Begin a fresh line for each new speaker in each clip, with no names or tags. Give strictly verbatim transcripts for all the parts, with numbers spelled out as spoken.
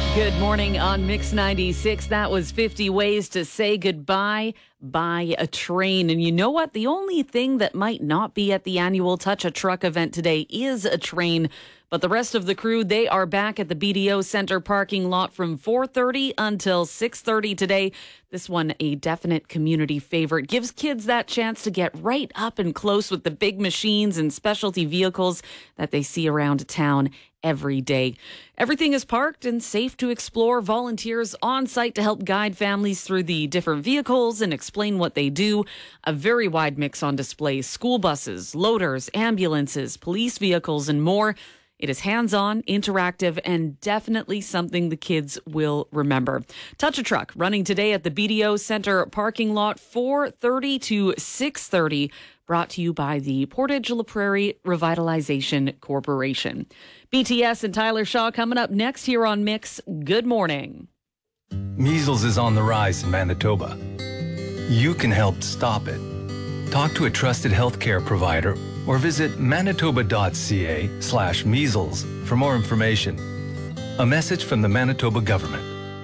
Good morning on Mix ninety-six. That was fifty Ways to Say Goodbye by a Train. And you know what? The only thing that might not be at the annual Touch a Truck event today is a train. But the rest of the crew, they are back at the B D O Center parking lot from four thirty until six thirty today. This one, a definite community favorite, gives kids that chance to get right up and close with the big machines and specialty vehicles that they see around town every day. Everything is parked and safe to explore. Volunteers on site to help guide families through the different vehicles and explain what they do. A very wide mix on display: school buses, loaders, ambulances, police vehicles, and more. It is hands-on, interactive, and definitely something the kids will remember. Touch a Truck running today at the B D O Center parking lot, four thirty to six thirty. Brought to you by the Portage La Prairie Revitalization Corporation. B T S and Tyler Shaw coming up next here on Mix. Good morning.
Measles is on the rise in Manitoba. You can help stop it. Talk to a trusted healthcare provider or visit manitoba.ca slash measles for more information. A message from the Manitoba government.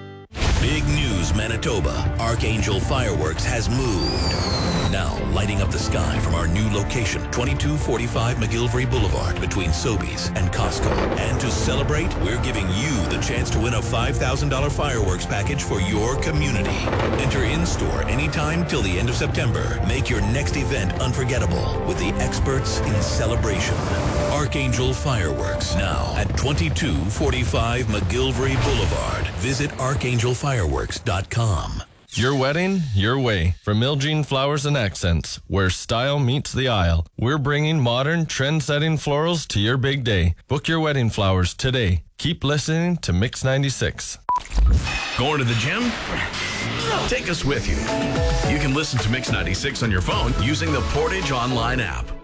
Big news, Manitoba. Archangel Fireworks has moved. Now lighting up the sky from our new location, twenty-two forty-five McGillivray Boulevard between Sobeys and Costco. And to celebrate, we're giving you the chance to win a five thousand dollars fireworks package for your community. Enter in-store anytime till the end of September. Make your next event unforgettable with the experts in celebration. Archangel Fireworks, now at twenty-two forty-five McGillivray Boulevard. Visit archangel fireworks dot com.
Your wedding, your way. From Ilgene Flowers and Accents, where style meets the aisle. We're bringing modern, trend-setting florals to your big day. Book your wedding flowers today. Keep listening to Mix ninety-six.
Going to the gym? Take us with you. You can listen to Mix ninety-six on your phone using the Portage Online app.